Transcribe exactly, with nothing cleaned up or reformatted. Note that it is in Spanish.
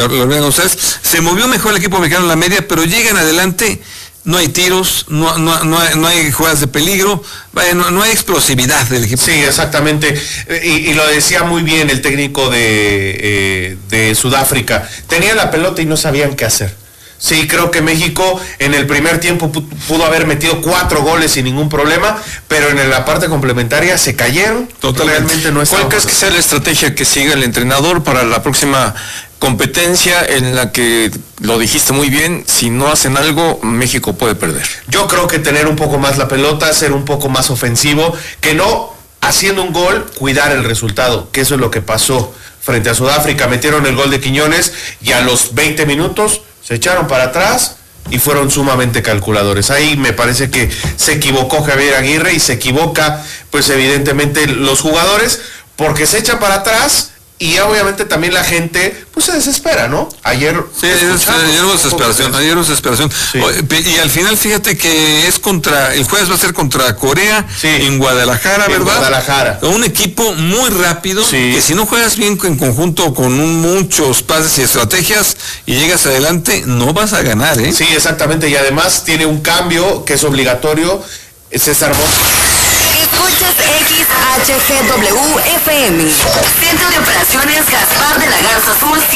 olvidan ustedes. Se movió mejor el equipo mexicano en la media, pero llegan adelante, no hay tiros, no, no, no, hay, no hay jugadas de peligro, vaya, no, no hay explosividad del equipo. Sí, exactamente, y, y lo decía muy bien el técnico de, eh, de Sudáfrica, tenían la pelota y no sabían qué hacer. Sí, creo que México en el primer tiempo pudo haber metido cuatro goles sin ningún problema, pero en la parte complementaria se cayeron. Totalmente. Realmente no es. ¿Cuál crees que sea la estrategia que siga el entrenador para la próxima competencia en la que, lo dijiste muy bien, si no hacen algo, México puede perder? Yo creo que tener un poco más la pelota, ser un poco más ofensivo, que no haciendo un gol, cuidar el resultado, que eso es lo que pasó frente a Sudáfrica. Metieron el gol de Quiñones y a los veinte minutos se echaron para atrás y fueron sumamente calculadores. Ahí me parece que se equivocó Javier Aguirre y se equivoca, pues evidentemente los jugadores, porque se echan para atrás y obviamente también la gente, pues se desespera, ¿no? Ayer... Sí, es, ayer hubo desesperación, ayer hubo desesperación. Sí. Y al final, fíjate que es contra, el jueves va a ser contra Corea, sí, en Guadalajara, en ¿verdad? Guadalajara. Un equipo muy rápido, sí, que si no juegas bien en conjunto con un, muchos pases y estrategias y llegas adelante, no vas a ganar, ¿eh? Sí, exactamente, y además tiene un cambio que es obligatorio, César Montes. Escuchas X H G W F M. Centro de Operaciones Gaspar de la Garza Azul